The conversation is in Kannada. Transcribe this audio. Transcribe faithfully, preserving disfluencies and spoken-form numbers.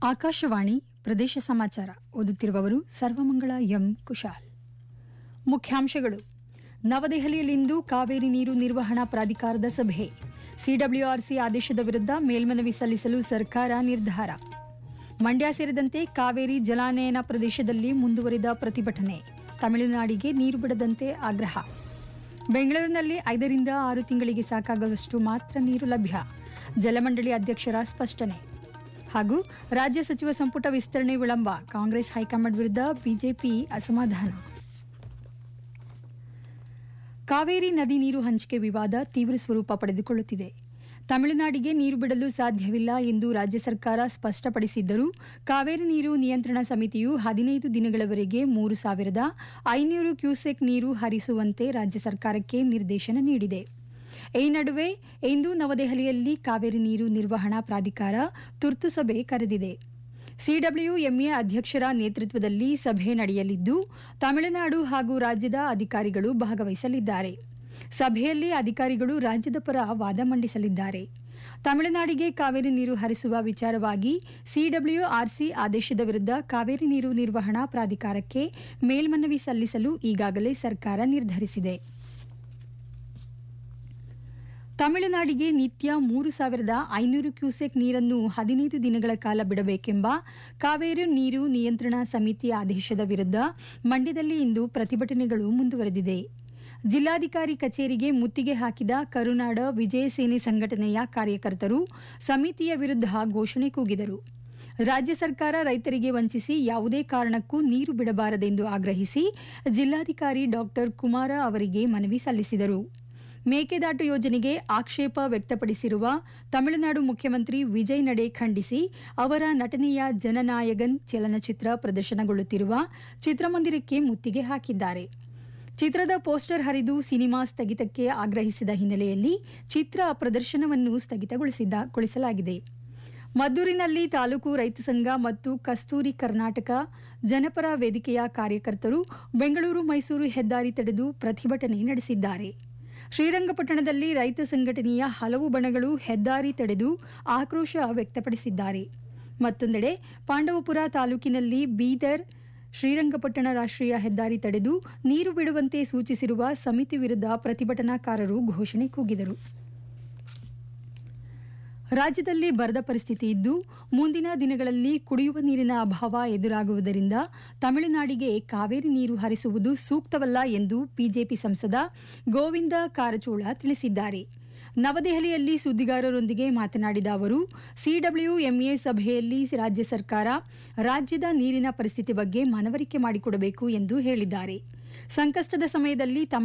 ಆಕಾಶವಾಣಿ ಪ್ರದೇಶ ಸಮಾಚಾರ ಓದುತ್ತಿರುವವರು ಸರ್ವಮಂಗಳ ಎಂ ಕುಶಾಲ್. ಮುಖ್ಯಾಂಶಗಳು. ನವದೆಹಲಿಯಲ್ಲಿಂದು ಕಾವೇರಿ ನೀರು ನಿರ್ವಹಣಾ ಪ್ರಾಧಿಕಾರದ ಸಭೆ. ಸಿಡಬ್ಲ್ಯೂಆರ್ಸಿ ಆದೇಶದ ವಿರುದ್ಧ ಮೇಲ್ಮನವಿ ಸಲ್ಲಿಸಲು ಸರ್ಕಾರ ನಿರ್ಧಾರ. ಮಂಡ್ಯ ಸೇರಿದಂತೆ ಕಾವೇರಿ ಜಲಾನಯನ ಪ್ರದೇಶದಲ್ಲಿ ಮುಂದುವರಿದ ಪ್ರತಿಭಟನೆ. ತಮಿಳುನಾಡಿಗೆ ನೀರು ಬಿಡದಂತೆ ಆಗ್ರಹ. ಬೆಂಗಳೂರಿನಲ್ಲಿ ಐದರಿಂದ ಆರು ತಿಂಗಳಿಗೆ ಸಾಕಾಗುವಷ್ಟು ಮಾತ್ರ ನೀರು ಲಭ್ಯ. ಜಲಮಂಡಳಿ ಅಧ್ಯಕ್ಷರ ಸ್ಪಷ್ಟನೆ. ಹಾಗೂ ರಾಜ್ಯ ಸಚಿವ ಸಂಪುಟ ವಿಸ್ತರಣೆ ವಿಳಂಬ. ಕಾಂಗ್ರೆಸ್ ಹೈಕಮಾಂಡ್ ವಿರುದ್ಧ ಬಿಜೆಪಿ ಅಸಮಾಧಾನ. ಕಾವೇರಿ ನದಿ ನೀರು ಹಂಚಿಕೆ ವಿವಾದ ತೀವ್ರ ಸ್ವರೂಪ ಪಡೆದುಕೊಳ್ಳುತ್ತಿದೆ. ತಮಿಳುನಾಡಿಗೆ ನೀರು ಬಿಡಲು ಸಾಧ್ಯವಿಲ್ಲ ಎಂದು ರಾಜ್ಯ ಸರ್ಕಾರ ಸ್ಪಷ್ಟಪಡಿಸಿದ್ದರೂ ಕಾವೇರಿ ನೀರು ನಿಯಂತ್ರಣ ಸಮಿತಿಯು ಹದಿನೈದು ದಿನಗಳವರೆಗೆ ಮೂರು ಸಾವಿರದ ಐನೂರು ಕ್ಯೂಸೆಕ್ ನೀರು ಹರಿಸುವಂತೆ ರಾಜ್ಯ ಸರ್ಕಾರಕ್ಕೆ ನಿರ್ದೇಶನ ನೀಡಿದೆ. ಈ ನಡುವೆ ಇಂದು ನವದೆಹಲಿಯಲ್ಲಿ ಕಾವೇರಿ ನೀರು ನಿರ್ವಹಣಾ ಪ್ರಾಧಿಕಾರ ತುರ್ತು ಸಭೆ ಕರೆದಿದೆ. ಸಿಡಬ್ಲ್ಯೂಎಂಎ ಅಧ್ಯಕ್ಷರ ನೇತೃತ್ವದಲ್ಲಿ ಸಭೆ ನಡೆಯಲಿದ್ದು ತಮಿಳುನಾಡು ಹಾಗೂ ರಾಜ್ಯದ ಅಧಿಕಾರಿಗಳು ಭಾಗವಹಿಸಲಿದ್ದಾರೆ. ಸಭೆಯಲ್ಲಿ ಅಧಿಕಾರಿಗಳು ರಾಜ್ಯದ ಪರ ವಾದ ಮಂಡಿಸಲಿದ್ದಾರೆ. ತಮಿಳುನಾಡಿಗೆ ಕಾವೇರಿ ನೀರು ಹರಿಸುವ ವಿಚಾರವಾಗಿ ಸಿಡಬ್ಲ್ಯೂಆರ್ಸಿ ಆದೇಶದ ವಿರುದ್ಧ ಕಾವೇರಿ ನೀರು ನಿರ್ವಹಣಾ ಪ್ರಾಧಿಕಾರಕ್ಕೆ ಮೇಲ್ಮನವಿ ಸಲ್ಲಿಸಲು ಈಗಾಗಲೇ ಸರ್ಕಾರ ನಿರ್ಧರಿಸಿದೆ. ತಮಿಳುನಾಡಿಗೆ ನಿತ್ಯ ಮೂರು ಸಾವಿರದ ಐನೂರು ಕ್ಯೂಸೆಕ್ ನೀರನ್ನು ಹದಿನೈದು ದಿನಗಳ ಕಾಲ ಬಿಡಬೇಕೆಂಬ ಕಾವೇರಿ ನೀರು ನಿಯಂತ್ರಣ ಸಮಿತಿ ಆದೇಶದ ವಿರುದ್ಧ ಮಂಡ್ಯದಲ್ಲಿ ಇಂದು ಪ್ರತಿಭಟನೆಗಳು ಮುಂದುವರೆದಿದೆ. ಜಿಲ್ಲಾಧಿಕಾರಿ ಕಚೇರಿಗೆ ಮುತ್ತಿಗೆ ಹಾಕಿದ ಕರುನಾಡ ವಿಜಯ ಸೇನೆ ಸಂಘಟನೆಯ ಕಾರ್ಯಕರ್ತರು ಸಮಿತಿಯ ವಿರುದ್ಧ ಘೋಷಣೆ ಕೂಗಿದರು. ರಾಜ್ಯ ಸರ್ಕಾರ ರೈತರಿಗೆ ವಂಚಿಸಿ ಯಾವುದೇ ಕಾರಣಕ್ಕೂ ನೀರು ಬಿಡಬಾರದೆಂದು ಆಗ್ರಹಿಸಿ ಜಿಲ್ಲಾಧಿಕಾರಿ ಡಾಕ್ಟರ್ ಕುಮಾರ ಅವರಿಗೆ ಮನವಿ ಸಲ್ಲಿಸಿದರು. ಮೇಕೆದಾಟು ಯೋಜನೆಗೆ ಆಕ್ಷೇಪ ವ್ಯಕ್ತಪಡಿಸಿರುವ ತಮಿಳುನಾಡು ಮುಖ್ಯಮಂತ್ರಿ ವಿಜಯ್ ನಡೆ ಖಂಡಿಸಿ ಅವರ ನಟನೆಯ ಜನನಾಯಗನ್ ಚಲನಚಿತ್ರ ಪ್ರದರ್ಶನಗೊಳ್ಳುತ್ತಿರುವ ಚಿತ್ರಮಂದಿರಕ್ಕೆ ಮುತ್ತಿಗೆ ಹಾಕಿದ್ದಾರೆ. ಚಿತ್ರದ ಪೋಸ್ಟರ್ ಹರಿದು ಸಿನಿಮಾ ಸ್ಥಗಿತಕ್ಕೆ ಆಗ್ರಹಿಸಿದ ಹಿನ್ನೆಲೆಯಲ್ಲಿ ಚಿತ್ರ ಪ್ರದರ್ಶನವನ್ನು ಸ್ಥಗಿತಗೊಳಿಸಲಾಗಿದೆ. ಮದ್ದೂರಿನಲ್ಲಿ ತಾಲೂಕು ರೈತ ಸಂಘ ಮತ್ತು ಕಸ್ತೂರಿ ಕರ್ನಾಟಕ ಜನಪರ ವೇದಿಕೆಯ ಕಾರ್ಯಕರ್ತರು ಬೆಂಗಳೂರು ಮೈಸೂರು ಹೆದ್ದಾರಿ ತಡೆದು ಪ್ರತಿಭಟನೆ ನಡೆಸಿದ್ದಾರೆ. ಶ್ರೀರಂಗಪಟ್ಟಣದಲ್ಲಿ ರೈತ ಸಂಘಟನೆಯ ಹಲವು ಬಣಗಳು ಹೆದ್ದಾರಿ ತಡೆದು ಆಕ್ರೋಶ ವ್ಯಕ್ತಪಡಿಸಿದ್ದಾರೆ. ಮತ್ತೊಂದೆಡೆ ಪಾಂಡವಪುರ ತಾಲೂಕಿನಲ್ಲಿ ಬೀದರ್ ಶ್ರೀರಂಗಪಟ್ಟಣ ರಾಷ್ಟ್ರೀಯ ಹೆದ್ದಾರಿ ತಡೆದು ನೀರು ಬಿಡುವಂತೆ ಸೂಚಿಸಿರುವ ಸಮಿತಿ ವಿರುದ್ಧ ಪ್ರತಿಭಟನಾಕಾರರು ಘೋಷಣೆ ಕೂಗಿದರು. ರಾಜ್ಯದಲ್ಲಿ ಬರದ ಪರಿಸ್ಥಿತಿ ಇದ್ದು ಮುಂದಿನ ದಿನಗಳಲ್ಲಿ ಕುಡಿಯುವ ನೀರಿನ ಅಭಾವ ಎದುರಾಗುವುದರಿಂದ ತಮಿಳುನಾಡಿಗೆ ಕಾವೇರಿ ನೀರು ಹರಿಸುವುದು ಸೂಕ್ತವಲ್ಲ ಎಂದು ಬಿಜೆಪಿ ಸಂಸದ ಗೋವಿಂದ ಕಾರಜೋಳ ತಿಳಿಸಿದ್ದಾರೆ. ನವದೆಹಲಿಯಲ್ಲಿ ಸುದ್ದಿಗಾರರೊಂದಿಗೆ ಮಾತನಾಡಿದ ಅವರು ಸಿಡಬ್ಲ್ಯೂಎಂಎ ಸಭೆಯಲ್ಲಿ ರಾಜ್ಯ ಸರ್ಕಾರ ರಾಜ್ಯದ ನೀರಿನ ಪರಿಸ್ಥಿತಿ ಬಗ್ಗೆ ಮನವರಿಕೆ ಮಾಡಿಕೊಡಬೇಕು ಎಂದು ಹೇಳಿದ್ದಾರೆ. ಸಂಕಷ್ಟದ ಸಮಯದಲ್ಲಿ